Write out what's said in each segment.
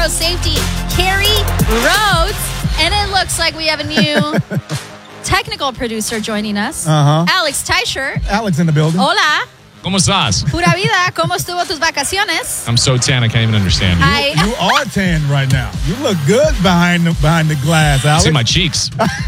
Pro safety, Kerry Rhodes. And it looks like we have a new technical producer joining us. Alex Teicher. Alex in the building. Hola. ¿Cómo estás? Pura vida. ¿Cómo estuvo tus vacaciones? I'm so tan, I can't even understand you. You are tan right now. You look good behind the glass, Alex. See my cheeks.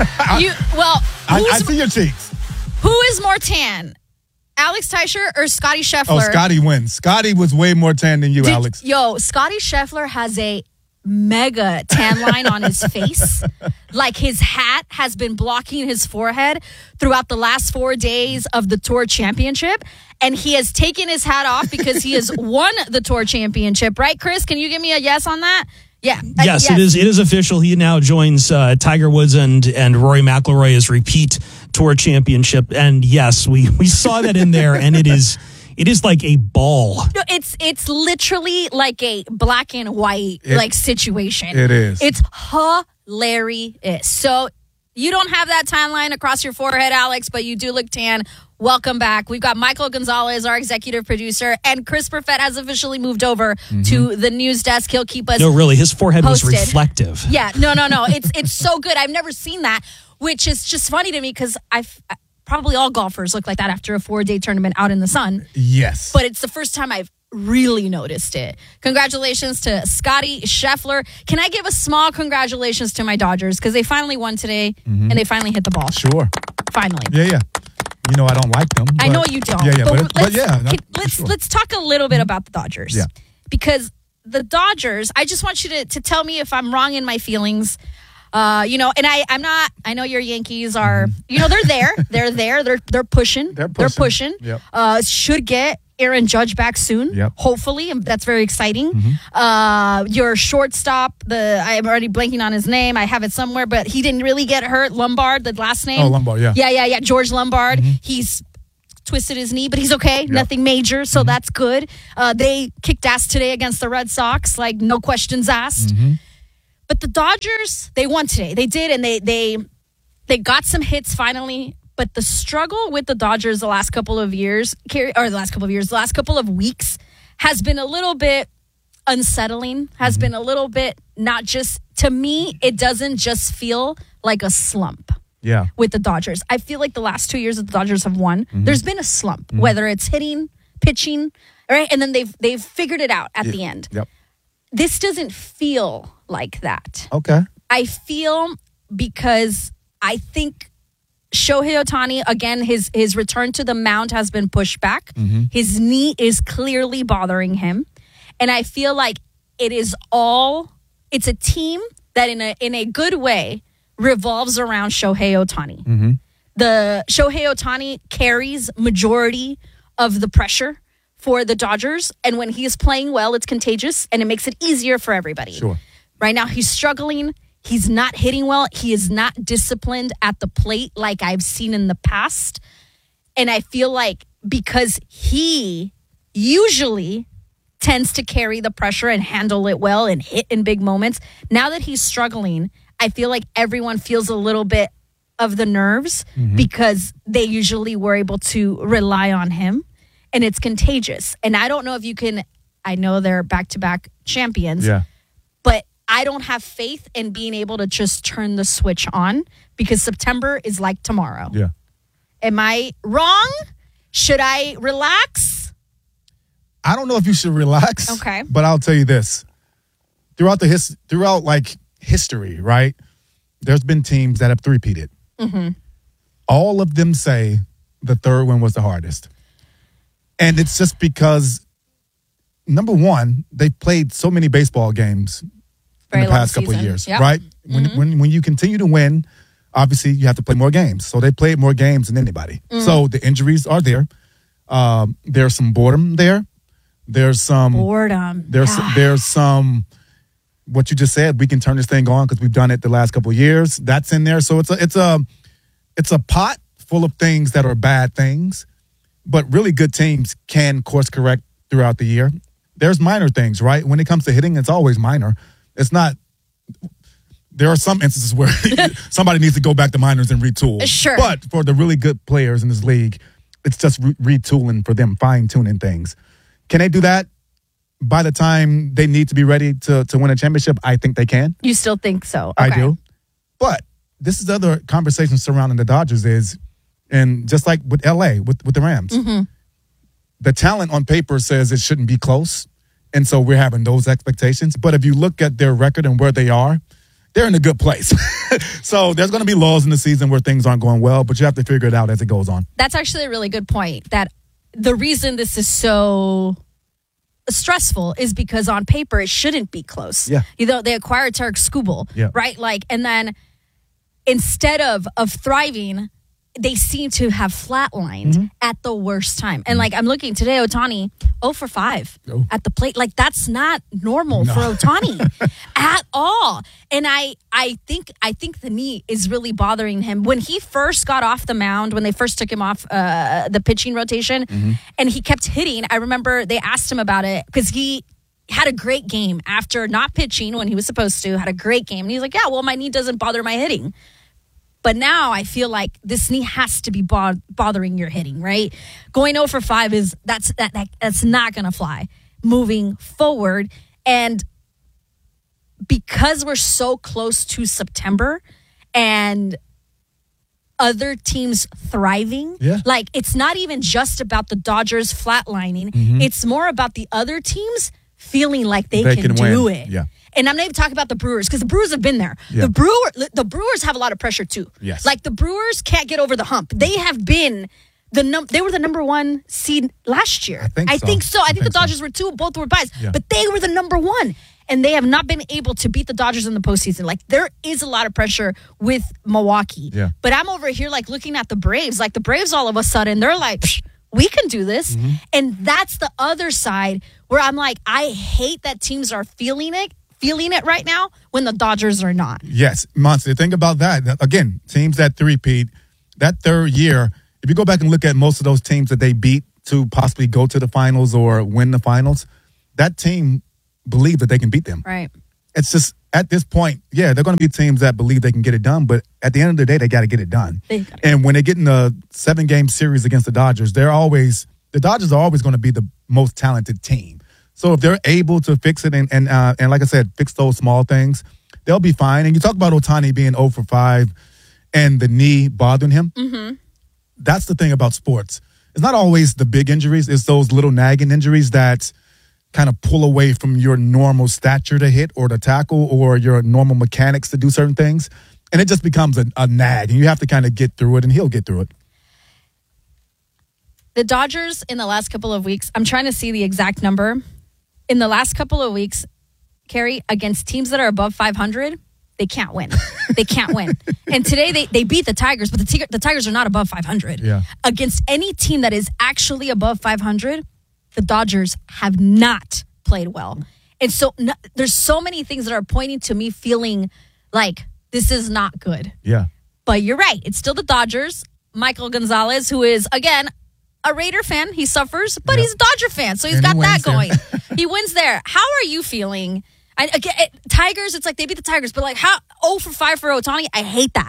I see your cheeks. Who is more tan? Alex Teicher or Scotty Scheffler? Oh, Scotty wins. Scotty was way more tan than you, Alex. Scotty Scheffler has a mega tan line on his face. Like his hat has been blocking his forehead throughout the last 4 days of the Tour Championship. And he has taken his hat off because he has won the Tour Championship. Right, Chris? Can you give me a yes on that? Yeah. Yes, it is official. He now joins Tiger Woods and Rory McIlroy as repeat Tour Championship. And yes, we saw that in there, and it is like a ball. No, it's literally like a black and white situation. It is. It's hilarious. So you don't have that tan line across your forehead, Alex, but you do look tan. Welcome back. We've got Michael Gonzalez, our executive producer, and Chris Perfett has officially moved over to the news desk. He'll keep us No, really, his forehead posted. was reflective. Yeah, no. It's so good. I've never seen that, which is just funny to me because probably all golfers look like that after a 4-day tournament out in the sun. Yes. But it's the first time I've really noticed it. Congratulations to Scotty Scheffler. Can I give a small congratulations to my Dodgers because they finally won today and they finally hit the ball. Sure. Finally. Yeah. You know I don't like them. I know you don't. Yeah. Let's talk a little bit about the Dodgers. Yeah. Because the Dodgers, I just want you to tell me if I'm wrong in my feelings. And I'm not. I know your Yankees are. They're there. They're there. They're pushing. They're pushing. Yep. Should get Aaron Judge back soon. Yep. Hopefully, and that's very exciting. Your shortstop, I'm already blanking on his name. I have it somewhere, but he didn't really get hurt. Lombard, the last name. Oh, Lombard. Yeah. Yeah. George Lombard. He's twisted his knee, but he's okay. Yep. Nothing major, so that's good. They kicked ass today against the Red Sox, like no questions asked. But the Dodgers, they won today. They did, and they got some hits finally. But the struggle with the Dodgers the last couple of weeks has been a little bit unsettling, has been a little bit not just, to me, it doesn't just feel like a slump. Yeah. With the Dodgers. I feel like the last 2 years that the Dodgers have won, there's been a slump, whether it's hitting, pitching, right? And then they've figured it out at the end. Yep. This doesn't feel like that. Okay. I feel because I think Shohei Ohtani, again, his return to the mound has been pushed back. His knee is clearly bothering him. And I feel like it's a team that in a good way revolves around Shohei Ohtani. The Shohei Ohtani carries majority of the pressure for the Dodgers. And when he's playing well, it's contagious and it makes it easier for everybody. Sure. Right now, he's struggling. He's not hitting well. He is not disciplined at the plate like I've seen in the past. And I feel like because he usually tends to carry the pressure and handle it well and hit in big moments, now that he's struggling, I feel like everyone feels a little bit of the nerves because they usually were able to rely on him. And it's contagious. And I don't know if you can, I know they're back-to-back champions. Yeah. But I don't have faith in being able to just turn the switch on because September is like tomorrow. Yeah. Am I wrong? Should I relax? I don't know if you should relax. Okay. But I'll tell you this. Throughout history, right? There's been teams that have three-peated. All of them say the third one was the hardest. And it's just because, number one, they played so many baseball games in the past couple of years, right? When you continue to win, obviously you have to play more games. So they played more games than anybody. So the injuries are there. There's some boredom there. There's some boredom. There's some what you just said. We can turn this thing on because we've done it the last couple of years. That's in there. So it's a pot full of things that are bad things. But really good teams can course correct throughout the year. There's minor things, right? When it comes to hitting, it's always minor. It's not. There are some instances where somebody needs to go back to minors and retool. Sure. But for the really good players in this league, it's just retooling for them, fine-tuning things. Can they do that? by the time they need to be ready to win a championship, I think they can. You still think so? I Okay. do. But this is the other conversation surrounding the Dodgers is, and just like with LA, with the Rams, the talent on paper says it shouldn't be close. And so we're having those expectations. But if you look at their record and where they are, they're in a good place. So there's going to be lulls in the season where things aren't going well, but you have to figure it out as it goes on. That's actually a really good point. That the reason this is so stressful is because on paper it shouldn't be close. Yeah. You know, they acquired Tarek Skubal, Yeah. right? Like, and then instead of thriving, they seem to have flatlined at the worst time. And like, I'm looking today, Ohtani 0 for 5 at the plate. Like, that's not normal for Ohtani at all. And I think the knee is really bothering him. When he first got off the mound, when they first took him off the pitching rotation, and he kept hitting, I remember they asked him about it because he had a great game after not pitching when he was supposed to, had a great game. And he's like, yeah, well, my knee doesn't bother my hitting. But now I feel like this knee has to be bothering your hitting, right? Going 0 for 5 is that's not going to fly moving forward. And because we're so close to September and other teams thriving, like it's not even just about the Dodgers flatlining. It's more about the other teams feeling like they can do win. it. Yeah. And I'm not even talking about the Brewers because the Brewers have been there. Yeah. The Brewers have a lot of pressure too. Yes. Like the Brewers can't get over the hump. They have been they were the number 1 seed last year. I think so. I think the Dodgers were 2, both were buys, but they were the number 1. And they have not been able to beat the Dodgers in the postseason. Like there is a lot of pressure with Milwaukee. Yeah. But I'm over here like looking at the Braves. Like the Braves all of a sudden they're like, we can do this. And that's the other side where I'm like, I hate that teams are feeling it right now when the Dodgers are not. Yes, Monster, think about that. Again, teams that three-peat, that third year, if you go back and look at most of those teams that they beat to possibly go to the finals or win the finals, that team believe that they can beat them. Right. It's just, at this point, yeah, they're going to be teams that believe they can get it done, but at the end of the day, they got to get it done. And when they get in a 7-game series against the Dodgers, the Dodgers are always going to be the most talented team. So if they're able to fix it and like I said, fix those small things, they'll be fine. And you talk about Ohtani being 0 for 5 and the knee bothering him. That's the thing about sports. It's not always the big injuries. It's those little nagging injuries that kind of pull away from your normal stature to hit or to tackle or your normal mechanics to do certain things. And it just becomes a nag. And you have to kind of get through it, and he'll get through it. The Dodgers in the last couple of weeks, I'm trying to see the exact number. In the last couple of weeks, Carrie, against teams that are above 500, they can't win. They can't win. And today they beat the Tigers, but the Tigers are not above 500. Yeah. Against any team that is actually above 500, the Dodgers have not played well. And so there's so many things that are pointing to me feeling like this is not good. Yeah. But you're right. It's still the Dodgers. Michael Gonzalez, who is, again, a Raider fan. He suffers, but he's a Dodger fan. So he's got that going. He wins there. How are you feeling? Tigers, it's like they beat the Tigers, but like 0 for 5 for Ohtani? I hate that.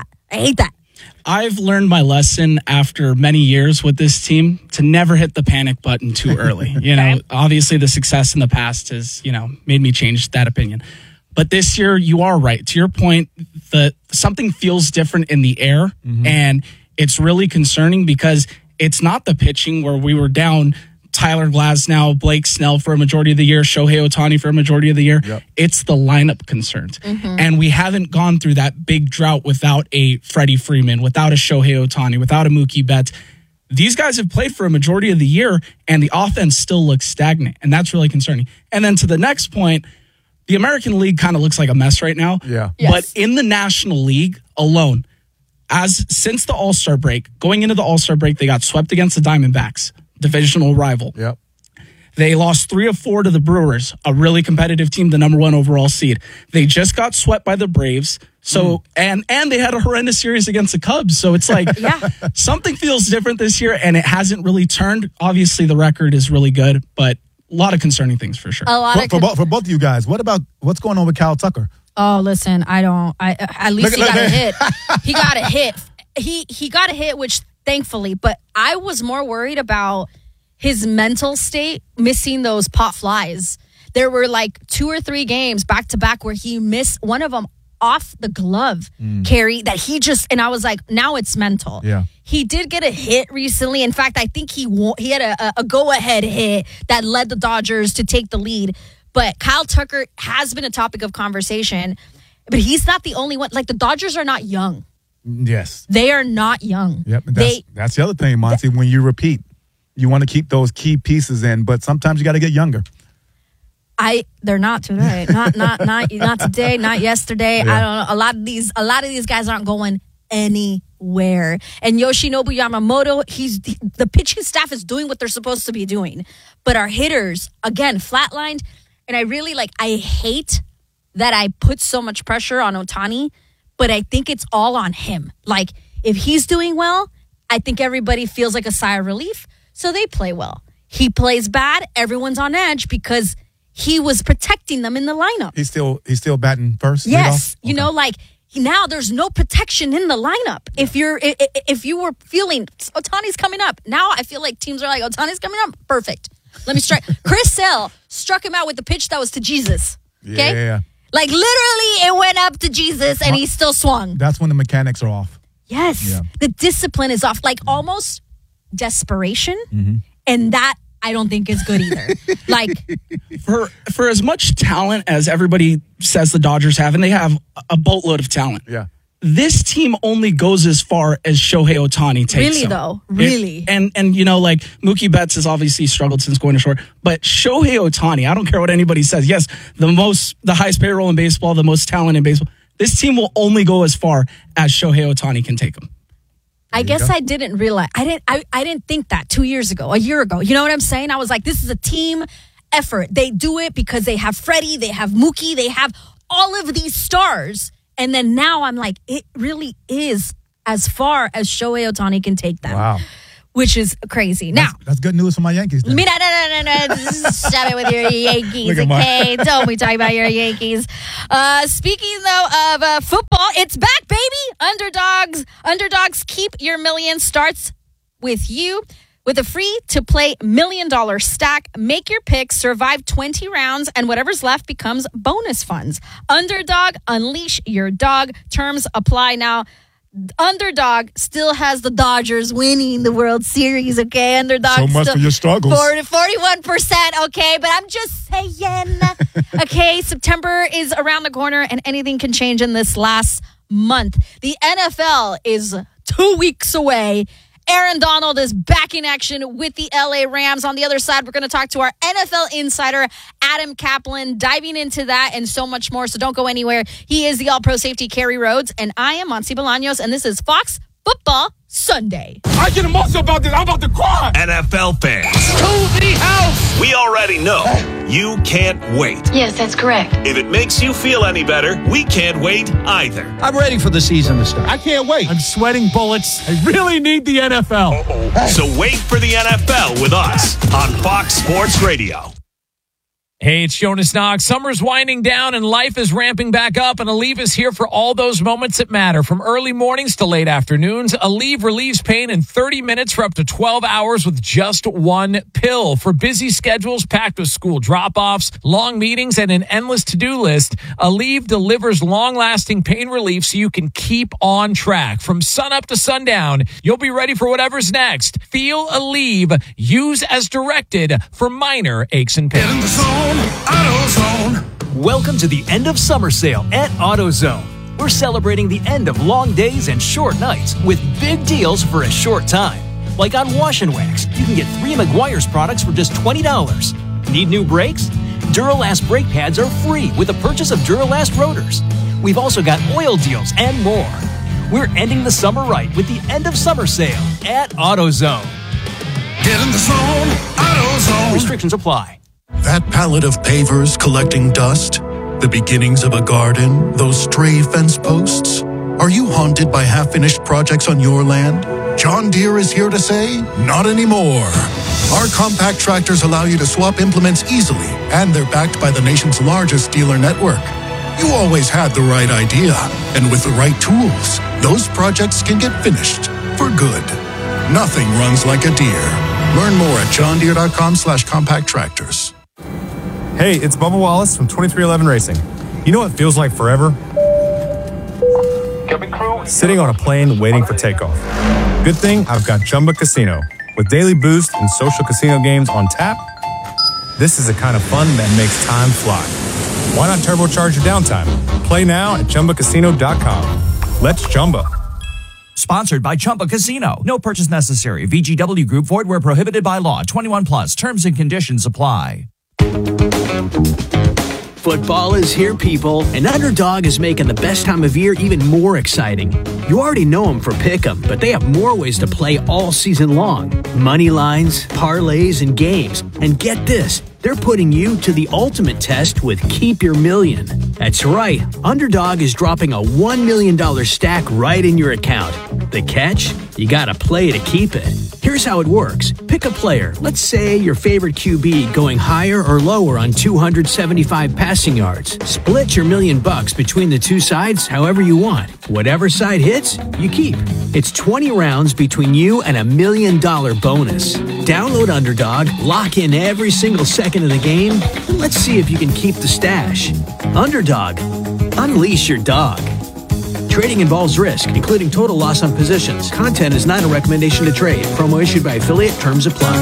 I've learned my lesson after many years with this team to never hit the panic button too early. Obviously the success in the past has, made me change that opinion. But this year, you are right. To your point, something feels different in the air, and it's really concerning because it's not the pitching where we were down Tyler Glasnow, Blake Snell for a majority of the year, Shohei Ohtani for a majority of the year. Yep. It's the lineup concerns. And we haven't gone through that big drought without a Freddie Freeman, without a Shohei Ohtani, without a Mookie Betts. These guys have played for a majority of the year, and the offense still looks stagnant, and that's really concerning. And then to the next point, the American League kind of looks like a mess right now. Yeah. Yes. But in the National League alone, since the All-Star break, going into the All-Star break, they got swept against the Diamondbacks, divisional rival. Yep. They lost 3 of 4 to the Brewers, a really competitive team, the number 1 overall seed. They just got swept by the Braves. So and they had a horrendous series against the Cubs. So it's like something feels different this year, and it hasn't really turned. Obviously, the record is really good, but a lot of concerning things for sure. For both of you guys, what's going on with Kyle Tucker? Oh, listen, at least he got a hit. He got a hit. He got a hit, which thankfully, but I was more worried about his mental state, missing those pop flies. There were like 2 or 3 games back to back where he missed one of them off the glove carry that he just, and I was like, now it's mental. Yeah. He did get a hit recently. In fact, I think he had a go-ahead hit that led the Dodgers to take the lead. But Kyle Tucker has been a topic of conversation, but he's not the only one. Like, the Dodgers are not young. Yes. They are not young. Yep. That's the other thing, Monty. When you repeat, you want to keep those key pieces in, but sometimes you got to get younger. They're not today. Not today. Not yesterday. Yeah. I don't know. A lot of these guys aren't going anywhere. And Yoshinobu Yamamoto, the pitching staff is doing what they're supposed to be doing, but our hitters again flatlined. And I hate that I put so much pressure on Ohtani, but I think it's all on him. Like, if he's doing well, I think everybody feels like a sigh of relief, so they play well. He plays bad, everyone's on edge because he was protecting them in the lineup. He's still batting first? Yes. Okay. Now there's no protection in the lineup. If you were feeling Ohtani's coming up, now I feel like teams are like, Ohtani's coming up, perfect. Let me strike. Chris Sale struck him out with the pitch that was to Jesus. Okay? Yeah. Like, literally, it went up to Jesus and he still swung. That's when the mechanics are off. Yes. Yeah. The discipline is off. Like, almost desperation. And that I don't think is good either. Like, For as much talent as everybody says the Dodgers have, and they have a boatload of talent. Yeah. This team only goes as far as Shohei Ohtani takes really, them. though. Really. And like Mookie Betts has obviously struggled since going to short, but Shohei Ohtani, I don't care what anybody says. Yes, the highest payroll in baseball, the most talent in baseball. This team will only go as far as Shohei Ohtani can take them. I guess I didn't realize. I didn't think that 2 years ago, a year ago. You know what I'm saying? I was like, this is a team effort. They do it because they have Freddie, they have Mookie, they have all of these stars. And then now I'm like, it really is as far as Shohei Ohtani can take them. Wow. Which is crazy. Now, that's good news for my Yankees. Then. no. Stop it with your Yankees, okay? Don't we talk about your Yankees? Speaking, though, of football, it's back, baby. Underdogs Keep Your Million starts with you. With a free-to-play $1 million stack, make your picks, survive 20 rounds, and whatever's left becomes bonus funds. Underdog, unleash your dog. Terms apply now. Underdog still has the Dodgers winning the World Series, okay? Underdog so much still for your struggles. 41%, okay? But I'm just saying, okay? September is around the corner, and anything can change in this last month. The NFL is 2 weeks away. Aaron Donald is back in action with the LA Rams. On the other side, we're going to talk to our NFL insider, Adam Kaplan, diving into that and so much more. So don't go anywhere. He is the all-pro safety, Kerry Rhodes, and I am Monty Bolaños, and this is Fox Football Sunday. I get emotional about this. I'm about to cry. NFL fans, To the house. we already know you can't wait. Yes, that's correct. If it makes you feel any better, we can't wait either. I'm ready for the season to start. I can't wait. I'm sweating bullets. I really need the NFL. So wait for the NFL with us on Fox Sports Radio. Hey, it's Jonas Knox. Summer's winding down and life is ramping back up, and Aleve is here for all those moments that matter. From early mornings to late afternoons, Aleve relieves pain in 30 minutes for up to 12 hours with just one pill. For busy schedules packed with school drop-offs, long meetings, and an endless to-do list, Aleve delivers long-lasting pain relief so you can keep on track. From sunup to sundown, you'll be ready for whatever's next. Feel Aleve. Use as directed for minor aches and pains. Welcome to the end of summer sale at AutoZone. We're celebrating the end of long days and short nights with big deals for a short time. Like on Wash and Wax, you can get 3 Meguiar's products for just $20. Need new brakes? Duralast brake pads are free with the purchase of Duralast rotors. We've also got oil deals and more. We're ending the summer right with the end of summer sale at AutoZone. Get in the zone, AutoZone. Restrictions apply. That pallet of pavers collecting dust, the beginnings of a garden, those stray fence posts. Are you haunted by half-finished projects on your land? John Deere is here to say, not anymore. Our compact tractors allow you to swap implements easily, and they're backed by the nation's largest dealer network. You always had the right idea, and with the right tools, those projects can get finished for good. Nothing runs like a Deere. Learn more at johndeere.com/compact tractors. Hey, it's Bubba Wallace from 2311 Racing. You know what feels like forever? Sitting on a plane waiting for takeoff. Good thing I've got Chumba Casino. With daily boost and social casino games on tap, this is the kind of fun that makes time fly. Why not turbocharge your downtime? Play now at ChumbaCasino.com. Let's Chumba. Sponsored by Chumba Casino. No purchase necessary. VGW Group. Void where prohibited by law. 21 plus. Terms and conditions apply. Football is here, people, and Underdog is making the best time of year even more exciting. You already know them for Pick'em, but they have more ways to play all season long. Money lines, parlays, and games. And get this, they're putting you to the ultimate test with Keep Your Million. That's right, Underdog is dropping a $1 million stack right in your account. The catch? You gotta play to keep it. Here's how it works. Pick a player. Let's say your favorite QB going higher or lower on 275 passing yards. Split your $1 million between the two sides however you want. Whatever side hits, you keep. It's 20 rounds between you and $1 million bonus. Download Underdog, lock in every single second of the game, and let's see if you can keep the stash. Underdog. Unleash your dog. Trading involves risk, including total loss on positions. Content is not a recommendation to trade. Promo issued by affiliate. Terms apply.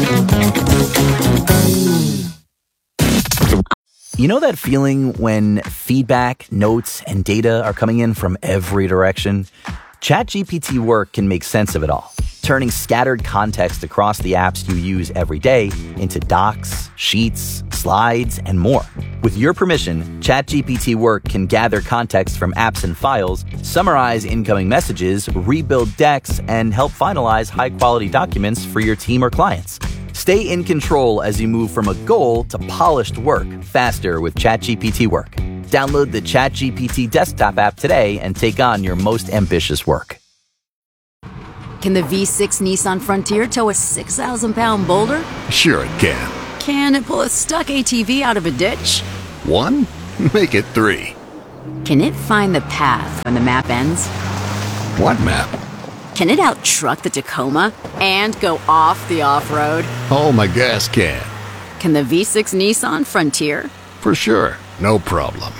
You know that feeling when feedback, notes, and data are coming in from every direction? ChatGPT Work can make sense of it all, turning scattered context across the apps you use every day into docs, sheets, slides, and more. With your permission, ChatGPT Work can gather context from apps and files, summarize incoming messages, rebuild decks, and help finalize high-quality documents for your team or clients. Stay in control as you move from a goal to polished work faster with ChatGPT Work. Download the ChatGPT desktop app today and take on your most ambitious work. Can the V6 Nissan Frontier tow a 6,000-pound boulder? Sure it can. Can it pull a stuck ATV out of a ditch? 1? Make it 3. Can it find the path when the map ends? What map? Can it out-truck the Tacoma and go off the off-road? Oh, my gas can. Can the V6 Nissan Frontier? For sure. No problem.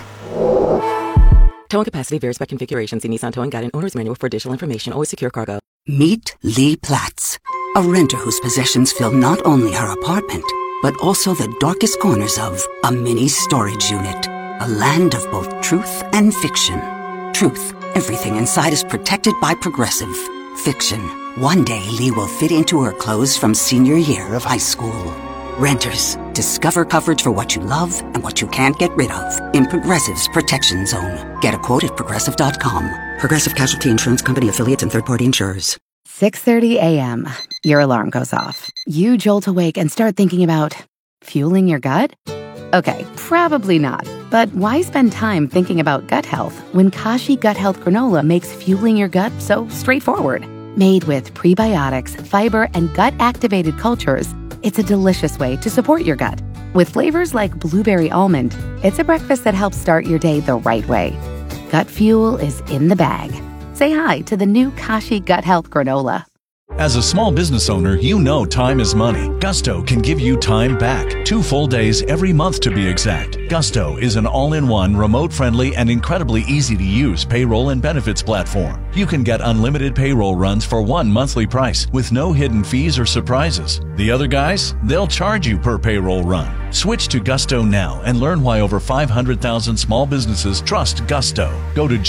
Towing capacity varies by configuration. See Nissan Towing Guide and Owner's Manual for additional information. Always secure cargo. Meet Lee Platts, a renter whose possessions fill not only her apartment, but also the darkest corners of a mini storage unit. A land of both truth and fiction. Truth, everything inside is protected by Progressive. Fiction, one day Lee will fit into her clothes from senior year of high school. Renters, discover coverage for what you love and what you can't get rid of in Progressive's Protection Zone. Get a quote at Progressive.com. Progressive Casualty Insurance Company affiliates and third-party insurers. 6:30 a.m. Your alarm goes off. You jolt awake and start thinking about fueling your gut? Okay, probably not. But why spend time thinking about gut health when Kashi Gut Health Granola makes fueling your gut so straightforward? Made with prebiotics, fiber, and gut-activated cultures, it's a delicious way to support your gut. With flavors like blueberry almond, it's a breakfast that helps start your day the right way. Gut fuel is in the bag. Say hi to the new Kashi Gut Health Granola. As a small business owner, you know time is money. Gusto can give you time back. 2 full days every month to be exact. Gusto is an all-in-one, remote-friendly, and incredibly easy-to-use payroll and benefits platform. You can get unlimited payroll runs for one monthly price with no hidden fees or surprises. The other guys, they'll charge you per payroll run. Switch to Gusto now and learn why over 500,000 small businesses trust Gusto. Go to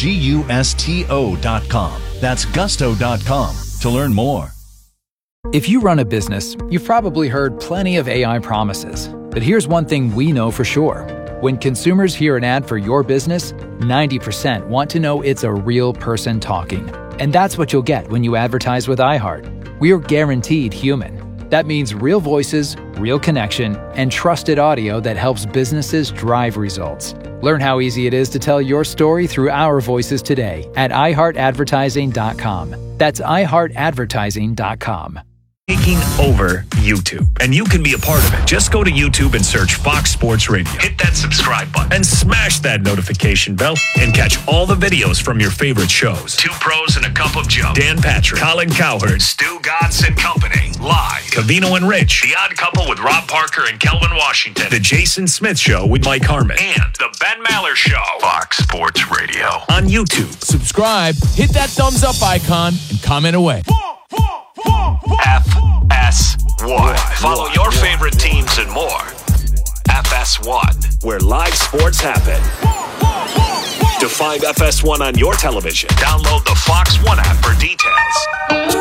GUSTO.com. That's Gusto.com to learn more. If you run a business, you've probably heard plenty of AI promises. But here's one thing we know for sure. When consumers hear an ad for your business, 90% want to know it's a real person talking. And that's what you'll get when you advertise with iHeart. We're guaranteed human. That means real voices, real connection, and trusted audio that helps businesses drive results. Learn how easy it is to tell your story through our voices today at iHeartAdvertising.com. That's iHeartAdvertising.com. taking over YouTube, and you can be a part of it. Just go to YouTube and search Fox Sports Radio. Hit that subscribe button and smash that notification bell and catch all the videos from your favorite shows. Two Pros and a Cup of Joe, Dan Patrick, Colin Cowherd, Stu Gatz and Company, live. Covino and Rich, The Odd Couple with Rob Parker and Kelvin Washington, The Jason Smith Show with Mike Harmon, and The Ben Maller Show. Fox Sports Radio on YouTube. Subscribe, hit that thumbs up icon, and comment away. FS1. Follow your favorite teams and more. FS1, where live sports happen. To find FS1 on your television, download the Fox One app for details.